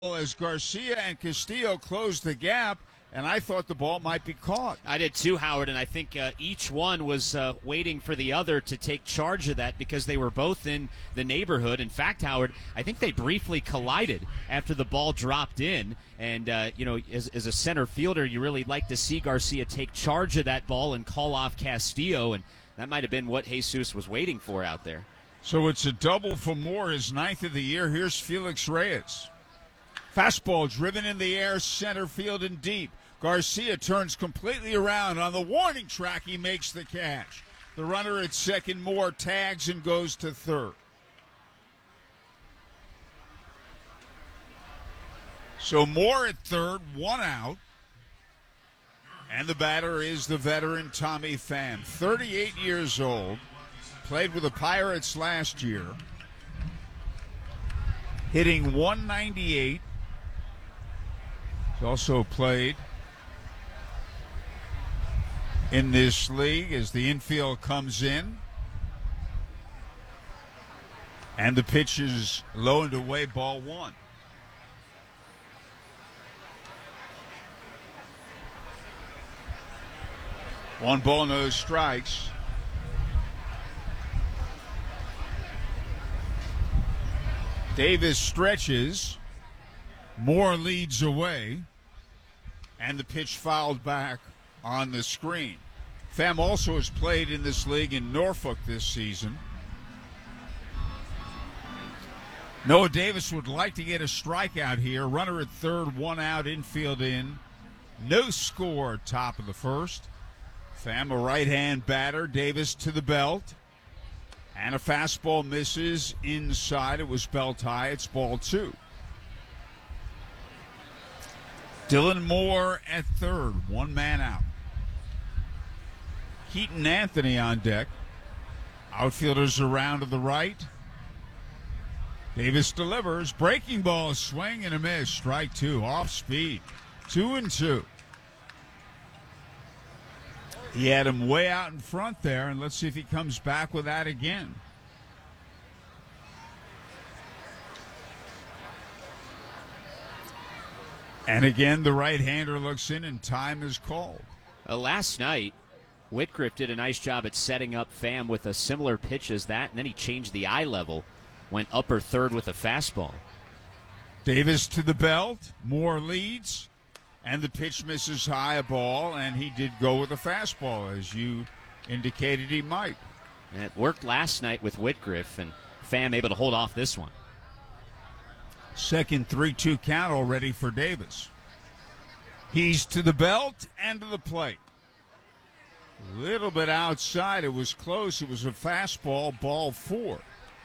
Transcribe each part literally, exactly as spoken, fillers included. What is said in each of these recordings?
As Garcia and Castillo closed the gap, and I thought the ball might be caught. I did too, Howard, and I think uh, each one was uh, waiting for the other to take charge of that because they were both in the neighborhood. In fact, Howard, I think they briefly collided after the ball dropped in. And, uh, you know, as, as a center fielder, you really like to see Garcia take charge of that ball and call off Castillo, and that might have been what Jesus was waiting for out there. So it's a double for Moore, his ninth of the year. Here's Felix Reyes. Fastball driven in the air, center field and deep. Garcia turns completely around. On the warning track, he makes the catch. The runner at second, Moore, tags and goes to third. So Moore at third, one out. And the batter is the veteran Tommy Pham, thirty-eight years old. Played with the Pirates last year. Hitting one ninety-eight. He's also played in this league as the infield comes in. And the pitch is low and away, ball one. One ball, no strikes. Davis stretches. Moore leads away. And the pitch fouled back on the screen. Pham also has played in this league in Norfolk this season. Noah Davis would like to get a strikeout here. Runner at third, one out, infield in. No score, top of the first. Pham, a right-hand batter. Davis to the belt. And a fastball misses inside. It was belt high. It's ball two. Dylan Moore at third, one man out. Keaton Anthony on deck. Outfielders around to the right. Davis delivers. Breaking ball, swing and a miss. Strike two, off speed. Two and two. He had him way out in front there, and let's see if he comes back with that again. And again, the right-hander looks in, and time is called. Uh, last night, Whitgriff did a nice job at setting up Pham with a similar pitch as that, and then he changed the eye level, went upper third with a fastball. Davis to the belt. Moore leads, and the pitch misses high, a ball, and he did go with a fastball, as you indicated he might. And it worked last night with Whitgriff, and Pham able to hold off this one. Second three two count already for Davis. He's to the belt and to the plate. A little bit outside. It was close. It was a fastball, ball four.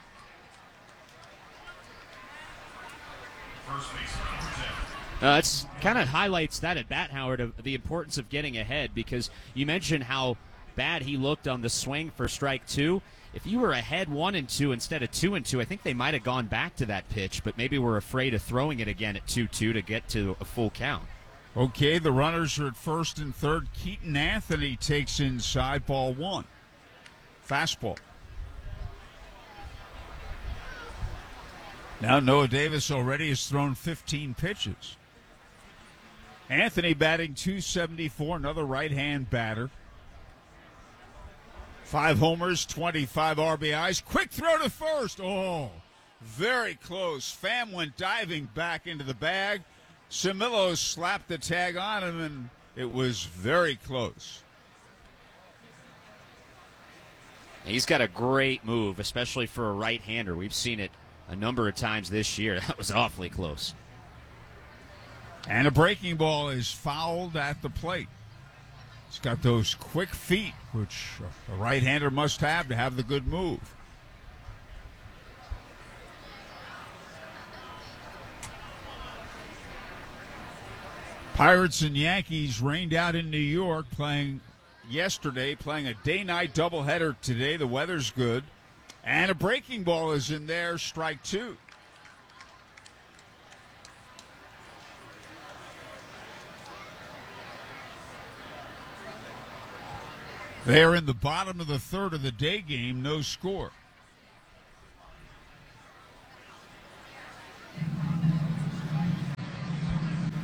Uh, it's kind of highlights that at bat, Howard, of the importance of getting ahead, because you mentioned how bad he looked on the swing for strike two. If you were ahead one and two instead of two and two, I think they might have gone back to that pitch, but maybe we're afraid of throwing it again at two two to get to a full count. Okay, the runners are at first and third. Keaton Anthony takes inside, ball one. Fastball. Now Noah Davis already has thrown fifteen pitches. Anthony batting two seventy-four, another right-hand batter. Five homers, twenty-five R B Is. Quick throw to first. Oh, very close. Pham went diving back into the bag. Camilo slapped the tag on him, and it was very close. He's got a great move, especially for a right-hander. We've seen it a number of times this year. That was awfully close. And a breaking ball is fouled at the plate. He's got those quick feet, which a right-hander must have to have the good move. Pirates and Yankees rained out in New York playing yesterday, playing a day-night doubleheader today. The weather's good. And a breaking ball is in there, strike two. They are in the bottom of the third of the day game, no score.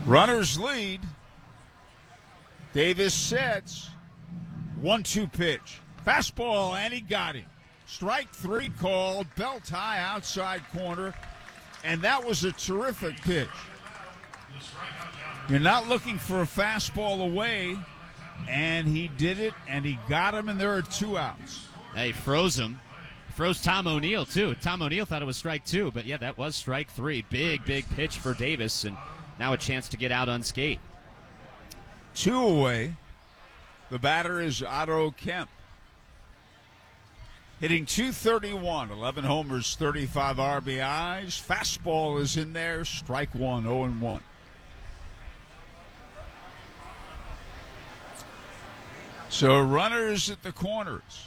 Runners lead. Davis sets. one two pitch. Fastball, and he got him. Strike three called. Belt high outside corner. And that was a terrific pitch. You're not looking for a fastball away. And he did it, and he got him, and there are two outs. Hey, froze him. Froze Tom O'Neill, too. Tom O'Neill thought it was strike two, but, yeah, that was strike three. Big, big pitch for Davis, and now a chance to get out unscathed. Two away. The batter is Otto Kemp. Hitting two thirty-one, eleven homers, thirty-five R B Is. Fastball is in there, strike one, oh and one. So runners at the corners.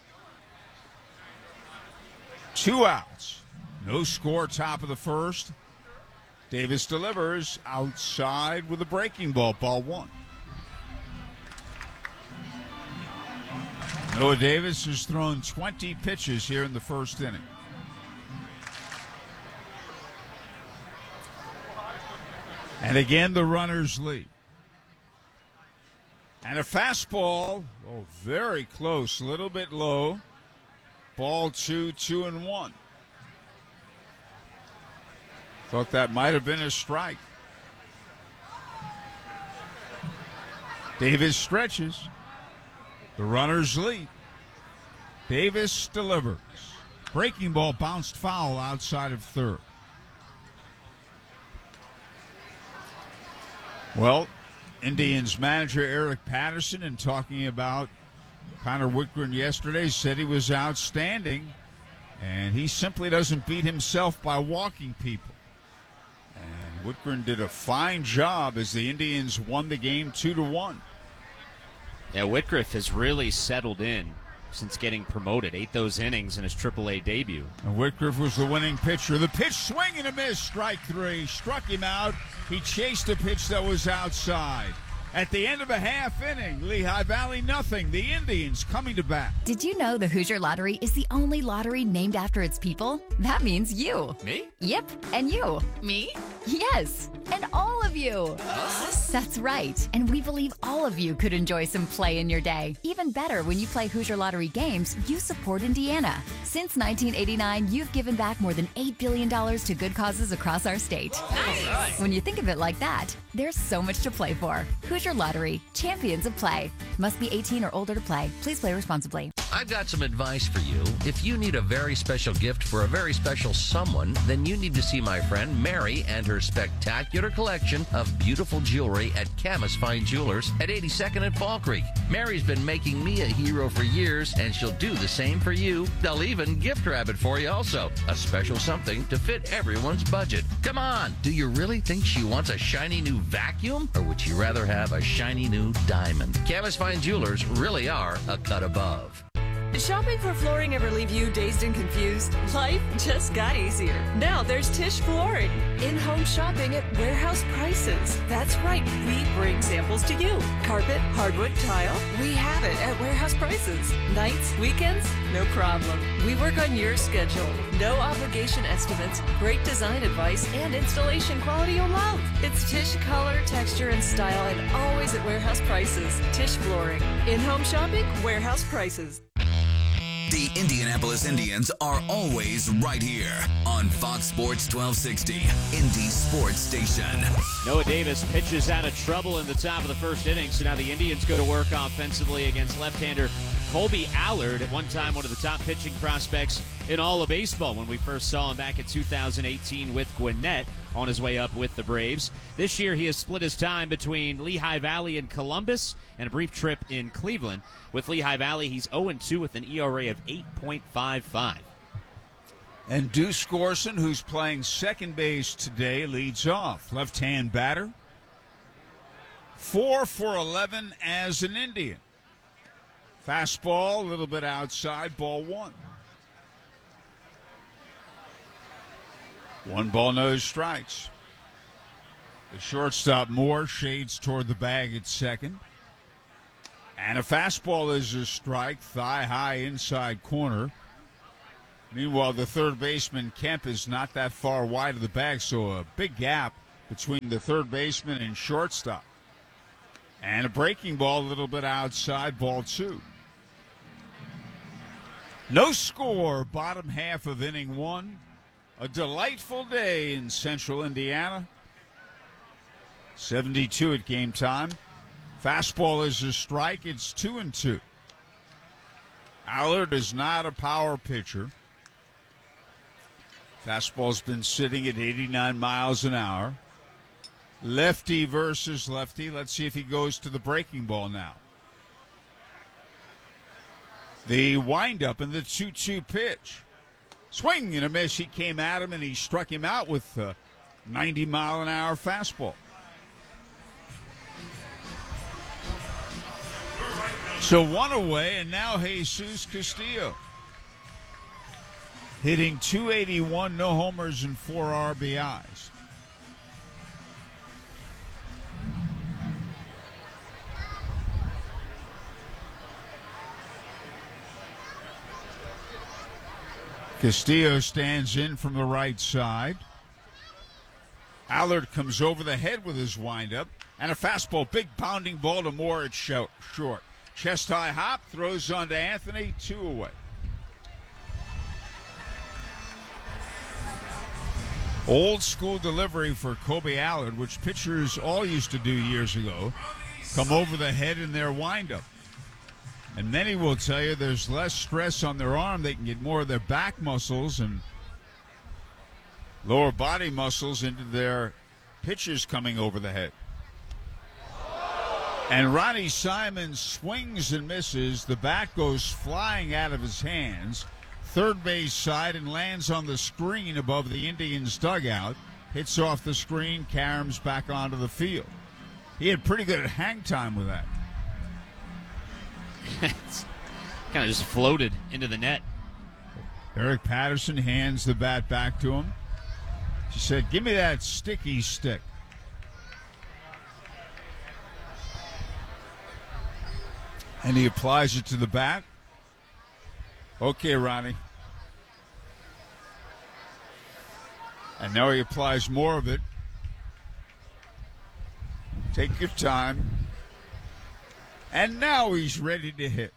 Two outs. No score, top of the first. Davis delivers outside with a breaking ball, ball one. Noah Davis has thrown twenty pitches here in the first inning. And again, the runners lead. And a fastball, oh, very close, a little bit low. Ball two, two and one. Thought that might have been a strike. Davis stretches. The runners lead. Davis delivers. Breaking ball bounced foul outside of third. Well, Indians manager Eric Patterson, in talking about Connor Whitgren yesterday, said he was outstanding, and he simply doesn't beat himself by walking people. And Whitgren did a fine job as the Indians won the game two to one. Yeah, Whitgriff has really settled in since getting promoted. Eight those innings in his triple A debut. And Whitgriff was the winning pitcher. The pitch, swing and a miss, strike three. Struck him out. He chased a pitch that was outside. At the end of a half inning, Lehigh Valley nothing. The Indians coming to bat. Did you know the Hoosier Lottery is the only lottery named after its people? That means you. Me? Yep, and you. Me? Yes, and all of you. Us? That's right, and we believe all of you could enjoy some play in your day. Even better, when you play Hoosier Lottery games, you support Indiana. Since nineteen eighty-nine, you've given back more than eight billion dollars to good causes across our state. Nice. When you think of it like that, there's so much to play for. Hoosier Lottery, champions of play. Must be eighteen or older to play. Please play responsibly. I've got some advice for you. If you need a very special gift for a very special someone, then you need to see my friend Mary and her spectacular collection of beautiful jewelry at Camus Fine Jewelers at eighty-second and Fall Creek. Mary's been making me a hero for years, and she'll do the same for you. They'll even gift wrap it for you also. A special something to fit everyone's budget. Come on, do you really think she wants a shiny new vacuum? Or would she rather have a shiny new diamond? Camus Fine Jewelers really are a cut above. Did shopping for flooring ever leave you dazed and confused? Life just got easier. Now there's Tisch Flooring. In-home shopping at warehouse prices. That's right, we bring samples to you. Carpet, hardwood, tile, we have it at warehouse prices. Nights, weekends, no problem. We work on your schedule. No obligation estimates, great design advice, and installation quality you'll love. It's Tisch color, texture, and style, and always at warehouse prices. Tisch Flooring. In-home shopping, warehouse prices. The Indianapolis Indians are always right here on Fox Sports twelve sixty, Indy Sports Station. Noah Davis pitches out of trouble in the top of the first inning, so now the Indians go to work offensively against left-hander Colby Allard, at one time one of the top pitching prospects in all of baseball when we first saw him back in two thousand eighteen with Gwinnett on his way up with the Braves. This year he has split his time between Lehigh Valley and Columbus and a brief trip in Cleveland. With Lehigh Valley, he's oh and two with an E R A of eight point five five. And Deuce Gorson, who's playing second base today, leads off. Left-hand batter. Four for eleven as an Indian. Fastball, a little bit outside, ball one. One ball, no strikes. The shortstop Moore shades toward the bag at second. And a fastball is a strike, thigh high inside corner. Meanwhile, the third baseman Kemp is not that far wide of the bag, so a big gap between the third baseman and shortstop. And a breaking ball a little bit outside, ball two. No score, bottom half of inning one. A delightful day in central Indiana. seventy-two at game time. Fastball is a strike. It's two and two. Allard is not a power pitcher. Fastball's been sitting at eighty-nine miles an hour. Lefty versus lefty. Let's see if he goes to the breaking ball now. The windup and the two two pitch. Swing and a miss. He came at him and he struck him out with a ninety mile an hour fastball. So one away, and now Jesus Castillo hitting two eighty-one, no homers and four R B Is. Castillo stands in from the right side. Allard comes over the head with his windup, and a fastball, big pounding ball to Moore at short. Chest high hop, throws on to Anthony, two away. Old school delivery for Kobe Allard, which pitchers all used to do years ago. Come over the head in their windup. And many will tell you there's less stress on their arm. They can get more of their back muscles and lower body muscles into their pitches coming over the head. And Ronnie Simon swings and misses. The bat goes flying out of his hands. Third base side and lands on the screen above the Indians' dugout. Hits off the screen, caroms back onto the field. He had pretty good hang time with that. It's kind of just floated into the net. Eric Patterson hands the bat back to him. She said, "Give me that sticky stick." And he applies it to the bat. Okay, Ronnie. And now he applies more of it. Take your time. And now he's ready to hit.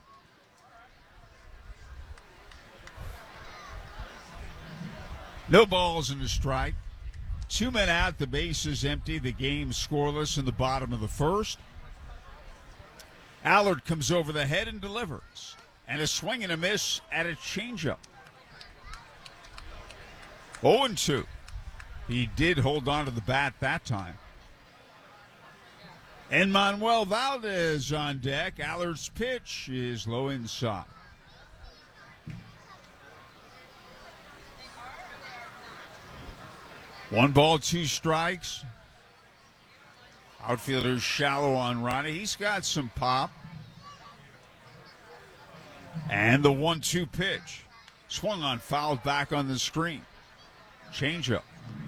No balls in the strike. Two men out, the base is empty. The game scoreless in the bottom of the first. Allard comes over the head and delivers. And a swing and a miss at a changeup. oh and two. He did hold on to the bat that time. And Manuel Valdez on deck. Allard's pitch is low inside. One ball, two strikes. Outfielder's shallow on Ronnie. He's got some pop. And the one two pitch. Swung on, fouled back on the screen. Changeup.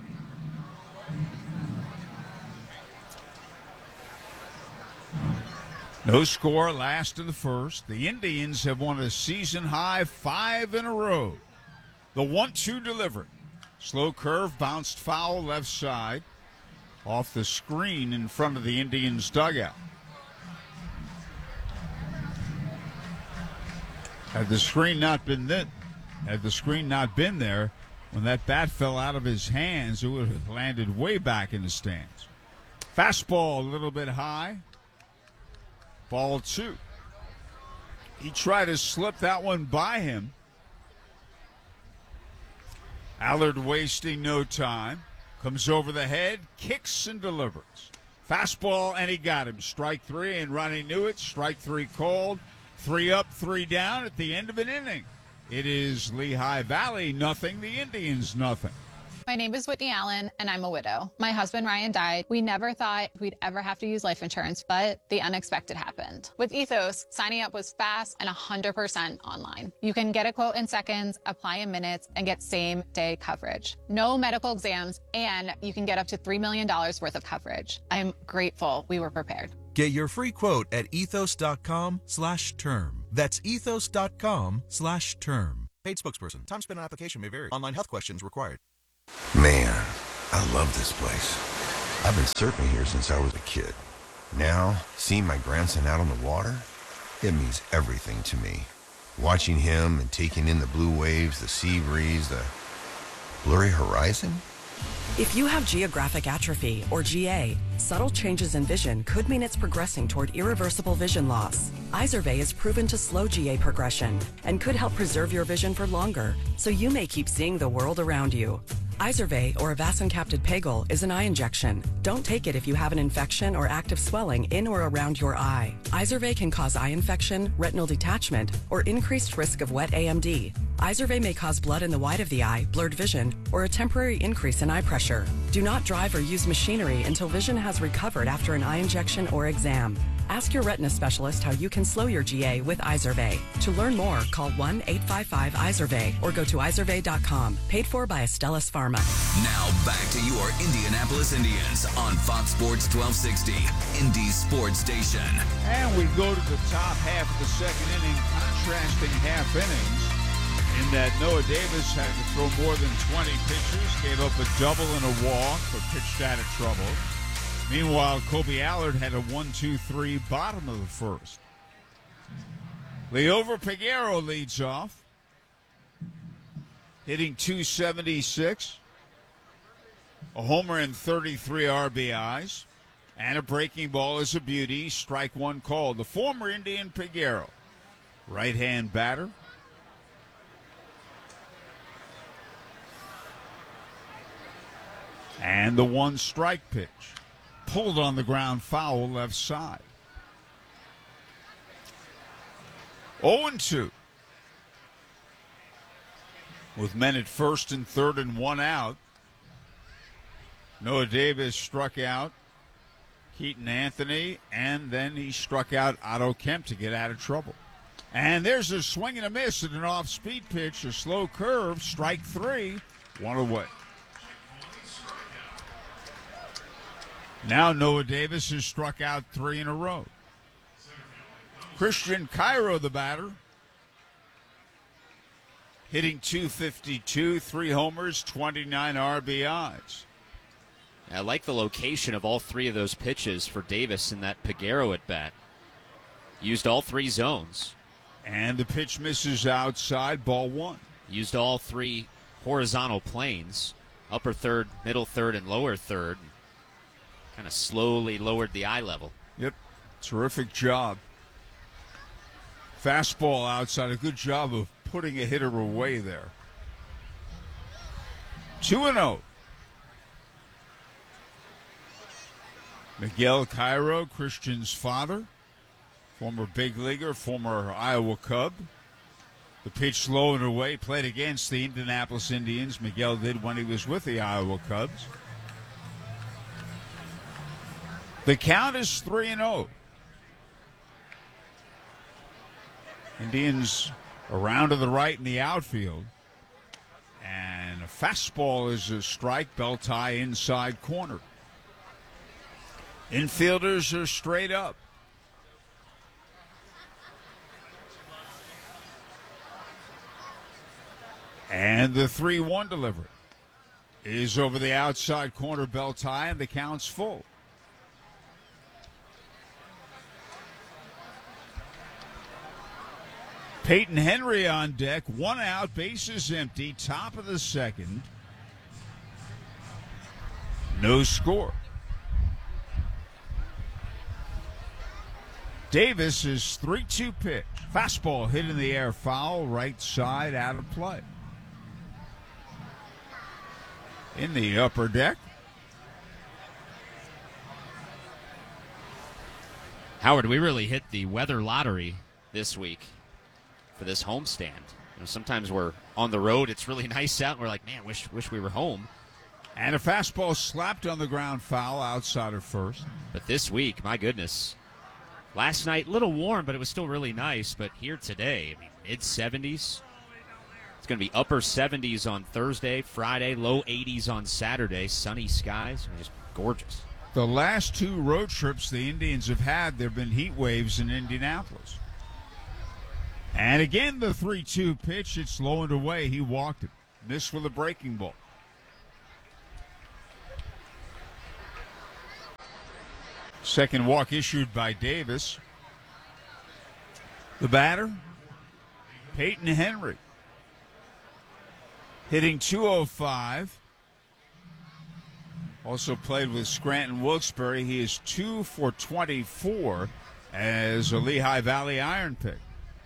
No score, last in the first. The Indians have won a season-high five in a row. The one two delivery. Slow curve, bounced foul left side. Off the screen in front of the Indians' dugout. Had the screen not been th- had the screen not been there, when that bat fell out of his hands, it would have landed way back in the stands. Fastball a little bit high. Ball two. He tried to slip that one by him. Allard wasting no time. Comes over the head, kicks and delivers. Fastball, and he got him. Strike three, and Ronnie knew it. Strike three called. Three up, three down at the end of an inning. It is Lehigh Valley nothing, the Indians nothing. My name is Whitney Allen, and I'm a widow. My husband, Ryan, died. We never thought we'd ever have to use life insurance, but the unexpected happened. With Ethos, signing up was fast and one hundred percent online. You can get a quote in seconds, apply in minutes, and get same-day coverage. No medical exams, and you can get up to three million dollars worth of coverage. I'm grateful we were prepared. Get your free quote at ethos.com slash term. That's ethos.com slash term. Paid spokesperson. Time spent on application may vary. Online health questions required. Man, I love this place. I've been surfing here since I was a kid. Now, seeing my grandson out on the water, it means everything to me. Watching him and taking in the blue waves, the sea breeze, the blurry horizon. If you have geographic atrophy, or G A, subtle changes in vision could mean it's progressing toward irreversible vision loss. Izervay is proven to slow G A progression and could help preserve your vision for longer, so you may keep seeing the world around you. Izervay, or avacincaptad pegol, is an eye injection. Don't take it if you have an infection or active swelling in or around your eye. Izervay can cause eye infection, retinal detachment, or increased risk of wet A M D. Izervay may cause blood in the white of the eye, blurred vision, or a temporary increase in eye pressure. Do not drive or use machinery until vision has recovered after an eye injection or exam. Ask your retina specialist how you can slow your G A with Izervay. To learn more, call one eight five five Izervay or go to izervay dot com. Paid for by Astellas Pharma. Now back to your Indianapolis Indians on Fox Sports twelve sixty, Indy Sports Station. And we go to the top half of the second inning, contrasting half innings, in that Noah Davis had to throw more than twenty pitches, gave up a double and a walk, but pitched out of trouble. Meanwhile, Kobe Allard had a one two three bottom of the first. Liover Peguero leads off, hitting two seventy-six, a homer and thirty-three R B Is, and a breaking ball is a beauty. Strike one called. The former Indian Peguero, right-hand batter. And the one strike pitch. Pulled on the ground, foul, left side. oh and two. With men at first and third and one out. Noah Davis struck out Keaton Anthony, and then he struck out Otto Kemp to get out of trouble. And there's a swing and a miss at an off-speed pitch, a slow curve, strike three, one away. Now Noah Davis has struck out three in a row. Christian Cairo, the batter, hitting two fifty-two, three homers, twenty-nine R B Is. I like the location of all three of those pitches for Davis in that Peguero at bat. Used all three zones. And the pitch misses outside, ball one. Used all three horizontal planes, upper third, middle third, and lower third. Kind of slowly lowered the eye level. Yep, terrific job. Fastball outside, a good job of putting a hitter away there. two and oh. Miguel Cairo, Christian's father, former big leaguer, former Iowa Cub. The pitch low and away, played against the Indianapolis Indians. Miguel did when he was with the Iowa Cubs. The count is three and oh. Indians around to the right in the outfield. And a fastball is a strike, belt high inside corner. Infielders are straight up. And the three one delivery is over the outside corner, belt high, and the count's full. Peyton Henry on deck, one out, bases empty, top of the second. No score. Davis is three two pitch. Fastball hit in the air, foul, right side, out of play. In the upper deck. Howard, we really hit the weather lottery this week for this homestand. You know, sometimes we're on the road, it's really nice out, and we're like, man, wish wish we were home. And a fastball slapped on the ground, foul outside of first. But this week, my goodness. Last night, a little warm, but it was still really nice. But here today, I mean, mid seventies. It's going to be upper seventies on Thursday, Friday, low eighties on Saturday. Sunny skies. I mean, just gorgeous. The last two road trips the Indians have had, there have been heat waves in Indianapolis. And again, the three two pitch. It's low and away. He walked it. Missed with a breaking ball. Second walk issued by Davis. The batter, Peyton Henry, hitting two oh five. Also played with Scranton Wilkes-Barre. He is two for twenty-four as a Lehigh Valley Iron pick.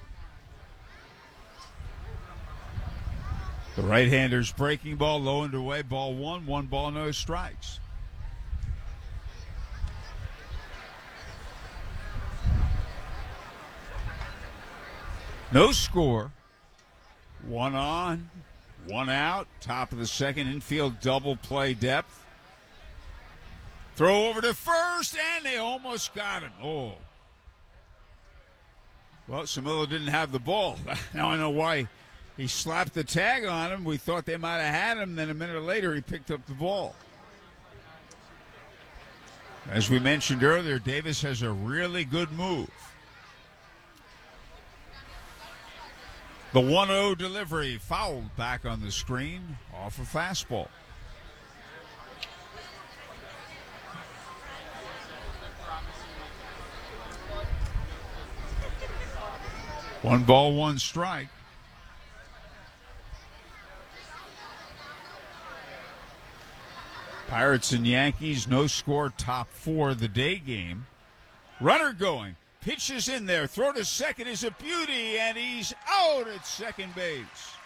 The right-hander's breaking ball, low and away, ball one, one ball, no strikes. No score. One on, one out, top of the second, infield double play depth. Throw over to first, and they almost got him. Oh. Well, Samillo didn't have the ball. Now I know why he slapped the tag on him. We thought they might have had him. Then a minute later, he picked up the ball. As we mentioned earlier, Davis has a really good move. The one oh delivery fouled back on the screen off a fastball. One ball, one strike. Pirates and Yankees, no score, top four the day game. Runner going. Pitch is in there. Throw to second is a beauty, and he's out at second base.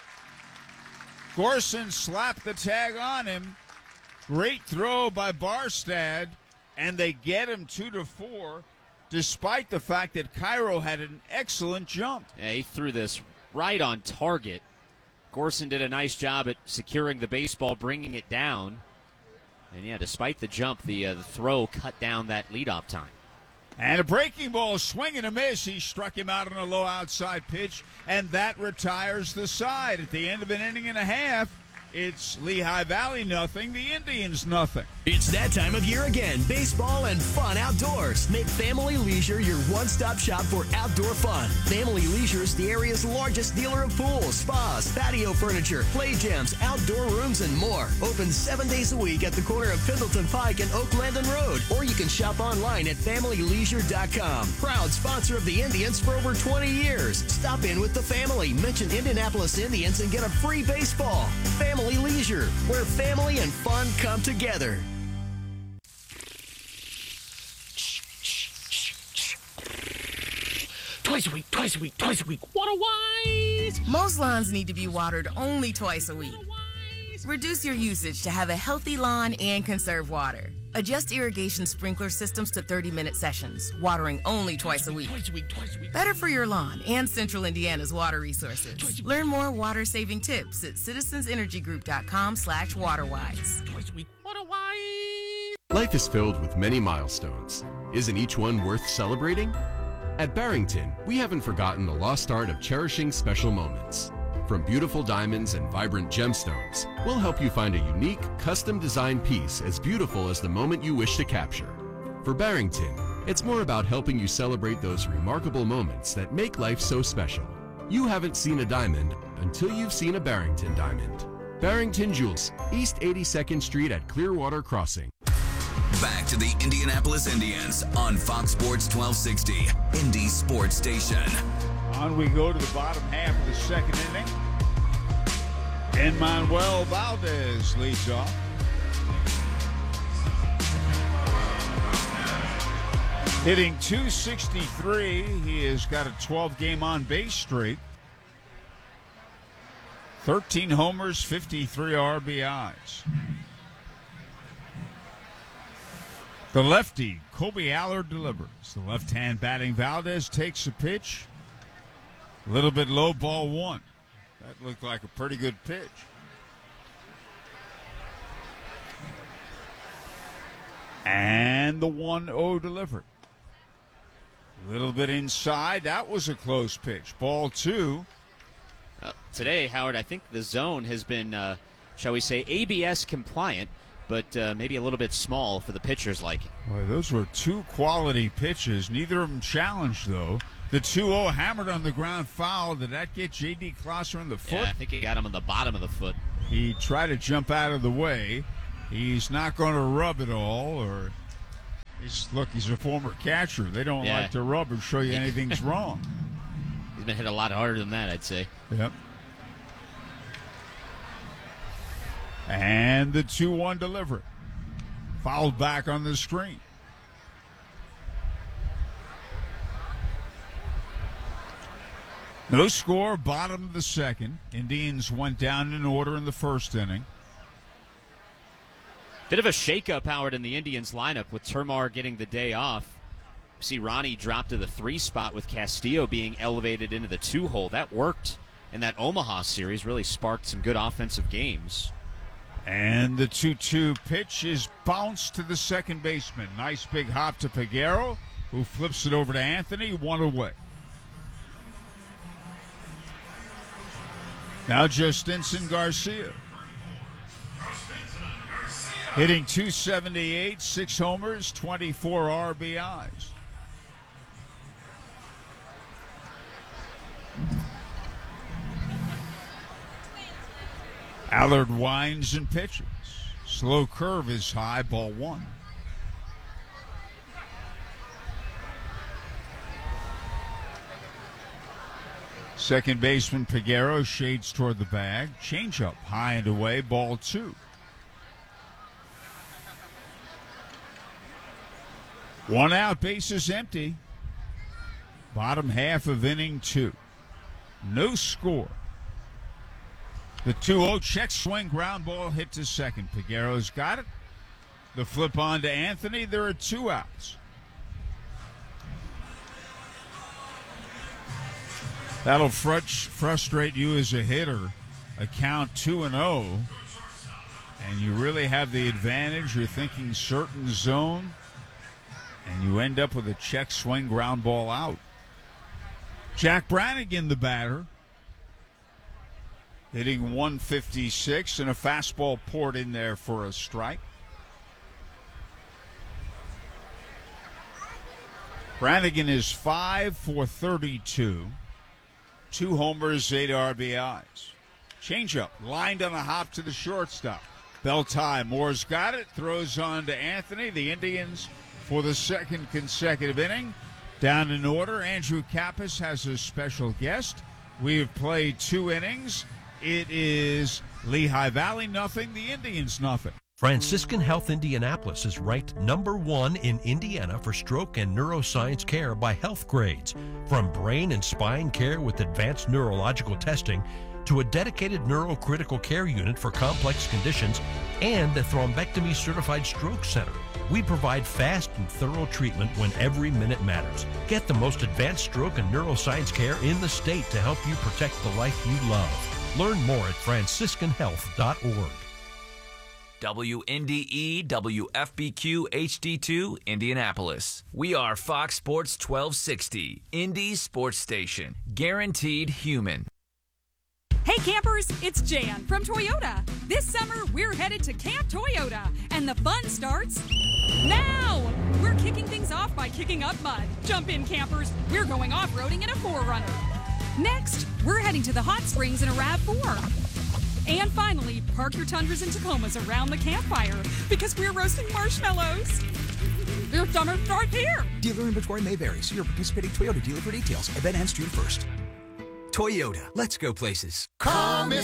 Gorson slapped the tag on him. Great throw by Barstad, and they get him two to four, despite the fact that Cairo had an excellent jump. Yeah, he threw this right on target. Gorson did a nice job at securing the baseball, bringing it down. And, yeah, despite the jump, the, uh, the throw cut down that leadoff time. And a breaking ball, swing and a miss. He struck him out on a low outside pitch, and that retires the side. At the end of an inning and a half, it's Lehigh Valley nothing, the Indians nothing. It's that time of year again. Baseball and fun outdoors. Make Family Leisure your one-stop shop for outdoor fun. Family Leisure is the area's largest dealer of pools, spas, patio furniture, play gyms, outdoor rooms, and more. Open seven days a week at the corner of Pendleton Pike and Oak Landon Road. Or you can shop online at family leisure dot com. Proud sponsor of the Indians for over twenty years. Stop in with the family. Mention Indianapolis Indians and get a free baseball. Family Leisure, where family and fun come together. Twice a week, twice a week, twice a week. Water wise! Most lawns need to be watered only twice a week. Reduce your usage to have a healthy lawn and conserve water. Adjust irrigation sprinkler systems to thirty-minute sessions, watering only twice a week. Twice a week, twice a week. Better for your lawn and Central Indiana's water resources. Learn more water-saving tips at citizensenergygroup.com slash waterwise. Twice a week, water wise! Life is filled with many milestones. Isn't each one worth celebrating? At Barrington, we haven't forgotten the lost art of cherishing special moments. From beautiful diamonds and vibrant gemstones, we'll help you find a unique, custom-designed piece as beautiful as the moment you wish to capture. For Barrington, it's more about helping you celebrate those remarkable moments that make life so special. You haven't seen a diamond until you've seen a Barrington diamond. Barrington Jewels, East eighty-second Street at Clearwater Crossing. Back to the Indianapolis Indians on Fox Sports twelve sixty, Indy Sports Station. On we go to the bottom half of the second inning. And Manuel Valdez leads off. Hitting two sixty-three. He has got a twelve-game on-base streak. thirteen homers, fifty-three R B Is. The lefty, Kobe Allard, delivers. The left-hand batting Valdez takes a pitch. A little bit low, ball one. That looked like a pretty good pitch. And the one oh delivered. A little bit inside. That was a close pitch. Ball two. Uh, today, Howard, I think the zone has been, uh, shall we say, A B S compliant, but uh, maybe a little bit small for the pitcher's liking. Boy, those were two quality pitches. Neither of them challenged, though. The two oh hammered on the ground foul. Did that get J D. Closser in the foot? Yeah, I think he got him on the bottom of the foot. He tried to jump out of the way. He's not going to rub it all, or He's, look, he's a former catcher. They don't Yeah. like to rub or show you anything's wrong. He's been hit a lot harder than that, I'd say. Yep. And the two one delivery. Fouled back on the screen. No score, bottom of the second. Indians went down in order in the first inning. Bit of a shakeup, Howard, in the Indians lineup with Termar getting the day off. See Ronnie drop to the three spot with Castillo being elevated into the two hole. That worked in that Omaha series, really sparked some good offensive games. And the two two pitch is bounced to the second baseman. Nice big hop to Peguero, who flips it over to Anthony, one away. Now Justinson Garcia. Hitting two seventy-eight, six homers, twenty-four R B Is. Allard winds and pitches. Slow curve is high, ball one. Second baseman Peguero shades toward the bag. Changeup high and away, ball two. One out, bases empty. Bottom half of inning two. No score. The two oh check swing, ground ball hit to second. Peguero's got it. The flip on to Anthony. There are two outs. That'll frust- frustrate you as a hitter. A count two and oh. And you really have the advantage. You're thinking certain zone. And you end up with a check swing, ground ball out. Jack Brannigan, the batter. Hitting one fifty-six and a fastball poured in there for a strike. Brannigan is five for thirty-two. Two homers, eight R B Is. Changeup, lined on a hop to the shortstop. Bell tie, Moore's got it, throws on to Anthony. The Indians, for the second consecutive inning, down in order. Andrew Kappas has a special guest. We have played two innings. It is Lehigh Valley nothing, the Indians nothing. Franciscan Health Indianapolis is ranked number one in Indiana for stroke and neuroscience care by Health Grades. From brain and spine care with advanced neurological testing to a dedicated neurocritical care unit for complex conditions and a thrombectomy certified stroke center. We provide fast and thorough treatment when every minute matters. Get the most advanced stroke and neuroscience care in the state to help you protect the life you love. Learn more at franciscan health dot org. W N D E W F B Q H D two Indianapolis. We are Fox Sports twelve sixty, Indy Sports Station. Guaranteed human. Hey campers, it's Jan from Toyota. This summer, we're headed to Camp Toyota, and the fun starts now. We're kicking things off by kicking up mud. Jump in, campers. We're going off-roading in a four runner. Next, we're heading to the hot springs in a RAV four. And finally, park your Tundras and Tacomas around the campfire because we're roasting marshmallows. Your summer starts here. Dealer inventory may vary. See your participating Toyota dealer for details. Event ends June first. Toyota, let's go places. Call Mister